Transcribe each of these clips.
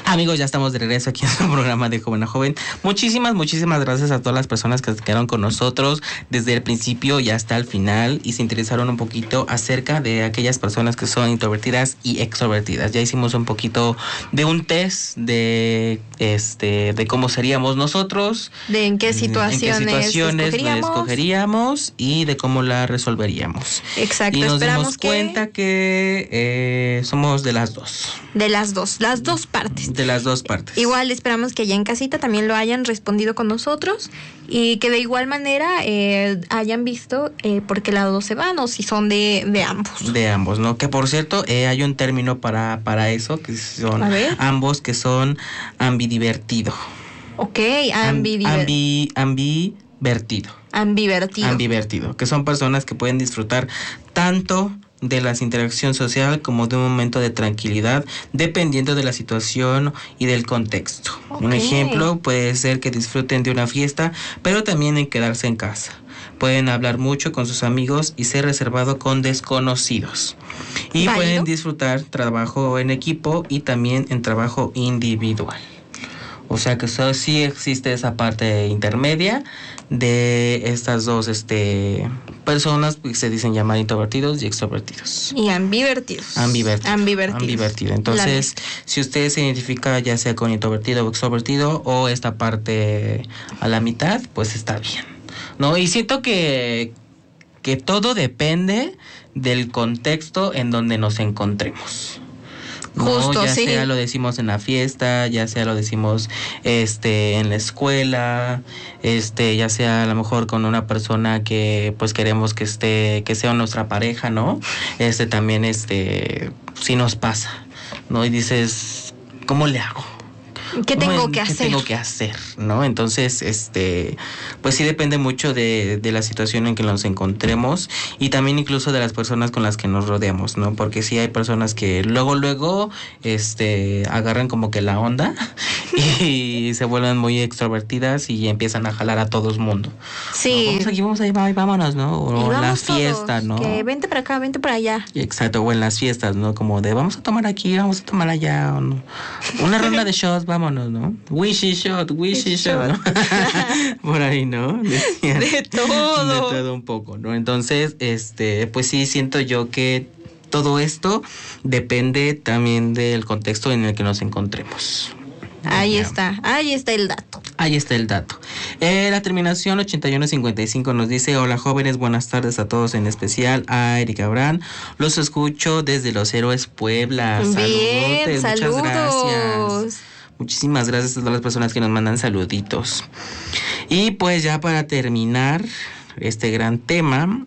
Amigos, ya estamos de regreso aquí en su programa de Joven a Joven. Muchísimas gracias a todas las personas que se quedaron con nosotros desde el principio y hasta el final y se interesaron un poquito acerca de aquellas personas que son introvertidas y extrovertidas. Ya hicimos un poquito de un test de cómo seríamos nosotros, de en qué situaciones escogeríamos y de cómo la resolveríamos. Exacto. Y nos dimos cuenta que somos de las dos. De las dos partes. De las dos partes. Igual esperamos que allá en casita también lo hayan respondido con nosotros y que de igual manera hayan visto por qué lado se van o si son de ambos. De ambos, ¿no? Que por cierto, hay un término para eso, que son ambos, que son ambidivertido. Ok, Ambivertido, que son personas que pueden disfrutar tanto de la interacción social como de un momento de tranquilidad dependiendo de la situación y del contexto. Un ejemplo puede ser que disfruten de una fiesta, pero también en quedarse en casa. Pueden hablar mucho con sus amigos y ser reservado con desconocidos. Y pueden disfrutar trabajo en equipo y también en trabajo individual. O sea que sí existe esa parte intermedia de estas dos personas que se dicen llamar introvertidos y extrovertidos. Y ambivertidos. Ambivertido. Entonces, si usted se identifica ya sea con introvertido o extrovertido o esta parte a la mitad, pues está bien, ¿no? Y siento que todo depende del contexto en donde nos encontremos. Justo, ya sea lo decimos en la fiesta, ya sea lo decimos en la escuela, ya sea a lo mejor con una persona que pues queremos que sea nuestra pareja, ¿no? También sí nos pasa, ¿no? Y dices, ¿cómo le hago? ¿Qué tengo que hacer? ¿No? Entonces, pues sí depende mucho de la situación en que nos encontremos y también incluso de las personas con las que nos rodeamos, ¿no? Porque sí hay personas que luego, agarran como que la onda y se vuelven muy extrovertidas y empiezan a jalar a todo el mundo. Sí. ¿No? Vamos ahí, vámonos, ¿no? O en las fiestas, ¿no? Que vente para acá, vente para allá. Exacto, o en las fiestas, ¿no? Como de vamos a tomar aquí, vamos a tomar allá, o no. Una ronda de shots, vámonos, ¿no? Wishy shot, ¿no? Por ahí, ¿no? Decían, de todo un poco, ¿no? Entonces, pues sí siento yo que todo esto depende también del contexto en el que nos encontremos. Ahí está el dato. La terminación 8155 nos dice: hola jóvenes, buenas tardes a todos, en especial a Erika Abraham. Los escucho desde Los Héroes, Puebla. Bien, saludos. Muchas gracias. Muchísimas gracias a todas las personas que nos mandan saluditos. Y pues ya para terminar este gran tema,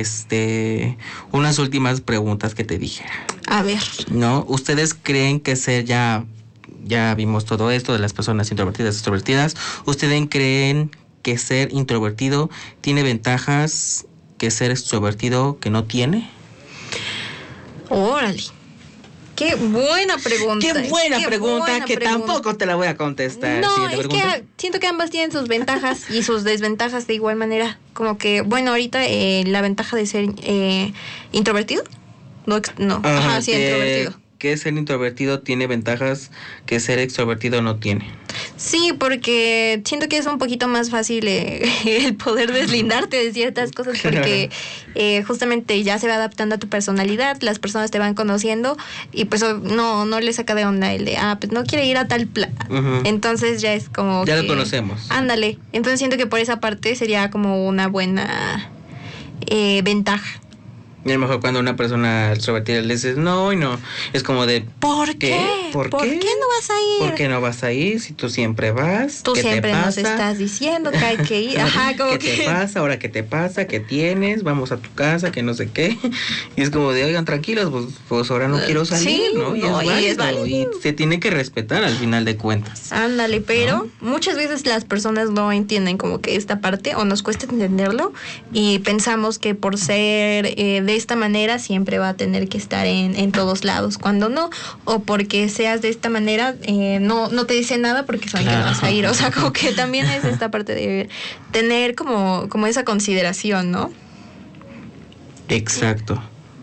unas últimas preguntas que te dijera. A ver. ¿No? ¿Ustedes creen que ya vimos todo esto de las personas introvertidas y extrovertidas? ¿Ustedes creen que ser introvertido tiene ventajas que ser extrovertido que no tiene? Órale. Qué buena pregunta. Qué buena pregunta que tampoco te la voy a contestar. No, es que siento que ambas tienen sus ventajas y sus desventajas de igual manera. Como que, bueno, ahorita la ventaja de ser introvertido. Introvertido. Que ser introvertido tiene ventajas que ser extrovertido no tiene. Sí, porque siento que es un poquito más fácil el poder deslindarte de ciertas cosas porque justamente ya se va adaptando a tu personalidad, las personas te van conociendo y pues no le saca de onda el de, pues no quiere ir a tal plan. Uh-huh. Entonces ya es como ya lo conocemos. Ándale. Entonces siento que por esa parte sería como una buena ventaja. Y a lo mejor cuando una persona extrovertida le dices no y no, es como de ¿por qué? ¿Por qué no vas a ir? ¿Por qué no vas a ir si tú siempre vas? Tú siempre nos estás diciendo que hay que ir. Ajá, como ¿Qué te pasa? ¿Ahora qué te pasa? ¿Qué tienes? Vamos a tu casa, que no sé qué. Y es como de, oigan, tranquilos, pues ahora no quiero salir, sí, ¿no? Y es válido. Y se tiene que respetar al final de cuentas. Ándale, pero muchas veces las personas no entienden como que esta parte o nos cuesta entenderlo y pensamos que por ser de esta manera siempre va a tener que estar en todos lados, cuando no, o porque seas de esta manera no te dice nada porque saben que vas a ir, o sea, como que también es esta parte de tener como esa consideración, ¿no? Exacto.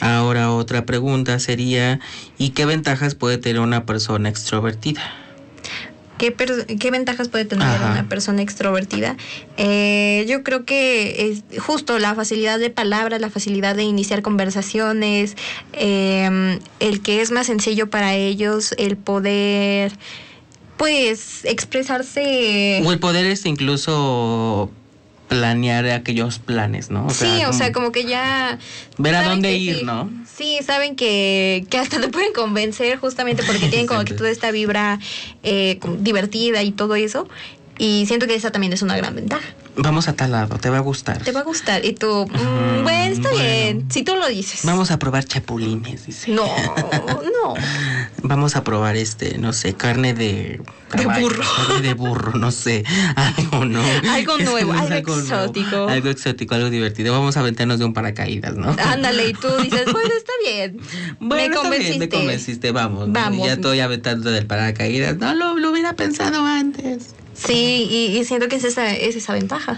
Ahora otra pregunta sería, ¿y qué ventajas puede tener una persona extrovertida? ¿Qué ventajas puede tener una persona extrovertida? Yo creo que es justo la facilidad de palabras, la facilidad de iniciar conversaciones, el que es más sencillo para ellos el poder, pues, expresarse. O el poder incluso planear aquellos planes, ¿no? O sea, como que ya ver a dónde ir, sí, ¿no? Sí, saben que hasta te pueden convencer justamente porque tienen como que toda esta vibra divertida y todo eso. Y siento que esa también es una gran ventaja. Vamos a tal lado, te va a gustar. Te va a gustar. Y tú, bueno, está bien, si tú lo dices. Vamos a probar chapulines, dice. No. Vamos a probar no sé, carne de caballo, burro. Carne de burro, no sé, algo, ¿no? Algo nuevo, algo exótico. Nuevo, algo exótico, algo divertido. Vamos a aventarnos de un paracaídas, ¿no? Ándale, y tú dices, bueno, está bien. Bueno, me convenciste, vamos. Ya estoy aventando del paracaídas. No, lo hubiera pensado antes. Sí, y siento que es esa ventaja.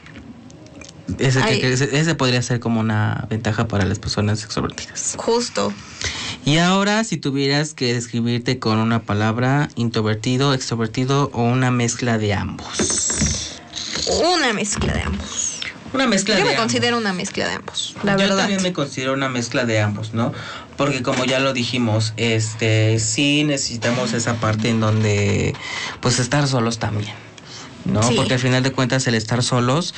Ese podría ser como una ventaja para las personas extrovertidas. Justo. Y ahora, si tuvieras que describirte con una palabra, introvertido, extrovertido o una mezcla de ambos. Una mezcla de ambos. Yo me considero una mezcla de ambos, la verdad. Yo también me considero una mezcla de ambos, ¿no? Porque como ya lo dijimos, sí necesitamos esa parte en donde, pues, estar solos también, ¿no? Sí. Porque al final de cuentas el estar solos,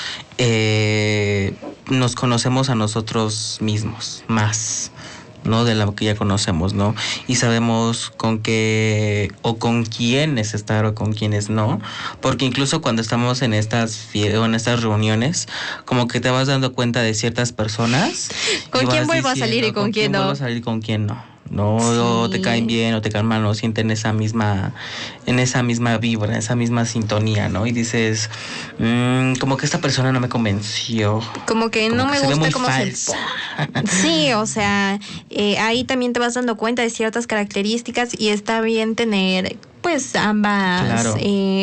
nos conocemos a nosotros mismos más, ¿no? De lo que ya conocemos, ¿no? Y sabemos con qué o con quiénes estar o con quiénes no, porque incluso cuando estamos en estas reuniones, como que te vas dando cuenta de ciertas personas. ¿Con quién vuelvo a salir y con quién no? Vuelvo a salir con quién no. No, sí. O te caen bien o te caen mal, no sienten esa misma vibra, esa misma sintonía, ¿no? Y dices, como que esta persona no me convenció. Como que no me gusta cómo se... Sí, o sea, ahí también te vas dando cuenta de ciertas características y está bien tener, pues, ambas... Claro.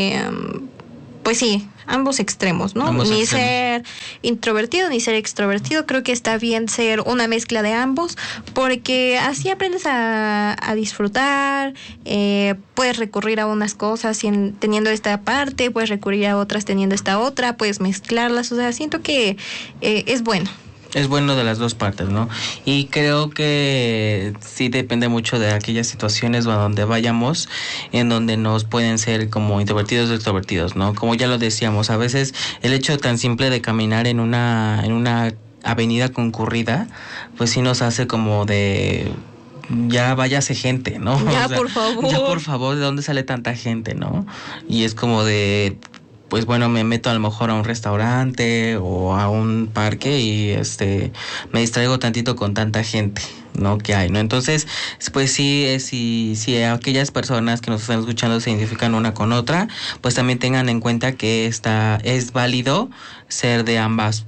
Pues sí, ambos extremos, ¿no? Ni ser introvertido ni ser extrovertido. Creo que está bien ser una mezcla de ambos, porque así aprendes a disfrutar, puedes recurrir a unas cosas teniendo esta parte, puedes recurrir a otras teniendo esta otra, puedes mezclarlas, o sea, siento que es bueno. Es bueno de las dos partes, ¿no? Y creo que sí depende mucho de aquellas situaciones o a donde vayamos, en donde nos pueden ser como introvertidos o extrovertidos, ¿no? Como ya lo decíamos, a veces el hecho tan simple de caminar en una avenida concurrida, pues sí nos hace como de... ya váyase gente, ¿no? Ya, o sea, por favor. Ya, por favor, ¿de dónde sale tanta gente, no? Y es como de... pues bueno, me meto a lo mejor a un restaurante o a un parque y me distraigo tantito con tanta gente, ¿no? Que hay, ¿no? Entonces, pues sí, si aquellas personas que nos están escuchando se identifican una con otra, pues también tengan en cuenta que es válido ser de ambas,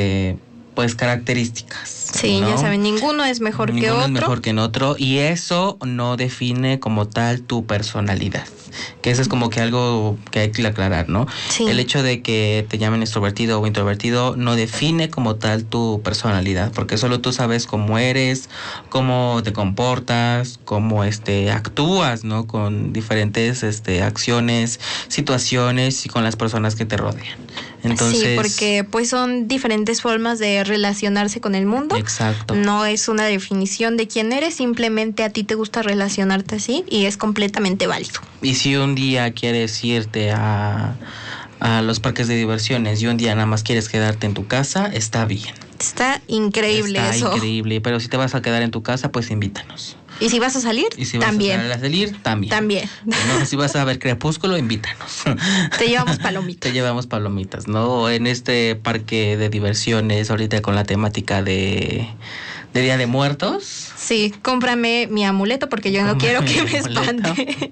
pues características. Sí, ¿no? Ya saben, ninguno es mejor que otro. Ninguno es mejor que en otro y eso no define como tal tu personalidad. Que eso es como que algo que hay que aclarar, ¿no? Sí. El hecho de que te llamen extrovertido o introvertido no define como tal tu personalidad, porque solo tú sabes cómo eres, cómo te comportas, cómo actúas, ¿no? Con diferentes acciones, situaciones y con las personas que te rodean. Entonces, sí, porque pues son diferentes formas de relacionarse con el mundo. Exacto. No es una definición de quién eres, simplemente a ti te gusta relacionarte así y es completamente válido. Y si un día quieres irte a los parques de diversiones y un día nada más quieres quedarte en tu casa, está bien. Está increíble eso. Está increíble, pero si te vas a quedar en tu casa, pues invítanos. ¿Y si vas a salir? Y si también. Vas a salir, también. También. ¿No? Si vas a ver Crepúsculo, invítanos. Te llevamos palomitas. Te llevamos palomitas, ¿no? En este parque de diversiones, ahorita con la temática de Día de Muertos. Sí, cómprame mi amuleto porque yo no quiero que me espante.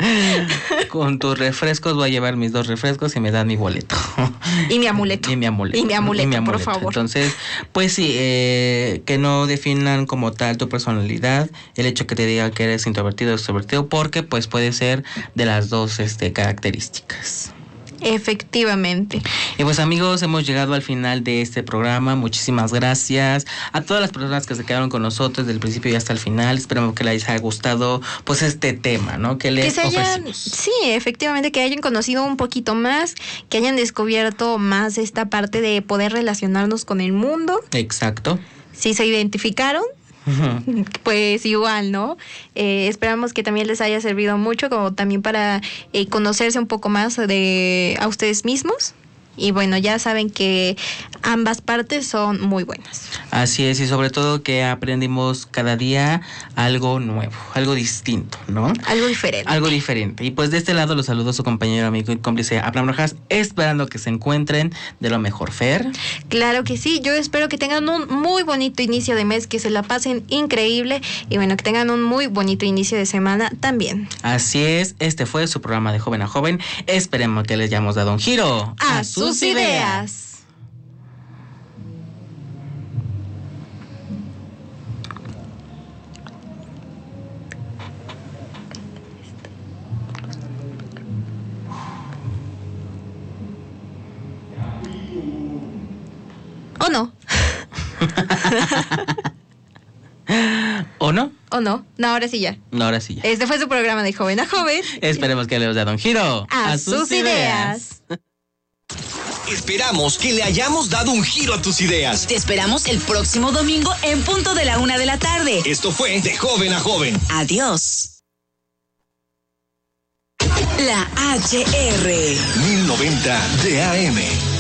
Con tus refrescos voy a llevar mis 2 refrescos y me dan mi boleto. Y mi amuleto. Y mi amuleto, por favor. Entonces, pues sí, que no definan como tal tu personalidad, el hecho que te diga que eres introvertido o extrovertido, porque pues puede ser de las dos características. Efectivamente. Y pues amigos, hemos llegado al final de este programa. Muchísimas gracias a todas las personas que se quedaron con nosotros desde el principio y hasta el final. Esperamos que les haya gustado pues este tema, ¿no? Que les ofrecimos. Sí, efectivamente, que hayan conocido un poquito más, que hayan descubierto más esta parte de poder relacionarnos con el mundo. Exacto. Si se identificaron, pues igual, ¿no? Esperamos que también les haya servido mucho, como también para conocerse un poco más a ustedes mismos. Y bueno, ya saben que ambas partes son muy buenas. Así es, y sobre todo que aprendimos cada día algo nuevo, algo distinto, ¿no? Algo diferente. Algo diferente. Y pues de este lado los saludo su compañero, amigo y cómplice Abraham Rojas, esperando que se encuentren de lo mejor. Fer. Claro que sí, yo espero que tengan un muy bonito inicio de mes, que se la pasen increíble y bueno, que tengan un muy bonito inicio de semana también. Así es, este fue su programa de Joven a Joven. Esperemos que les hayamos dado un giro a sus ideas. ¿O no? ¿O no? ¿O no? No, ahora sí ya. No, ahora sí ya. Este fue su programa de Joven a Joven. Esperemos que les haya dado un giro a sus ideas. Esperamos que le hayamos dado un giro a tus ideas. Te esperamos el próximo domingo en punto de la 1:00 p.m. Esto fue De Joven a Joven. Adiós. La HR 1090 de AM.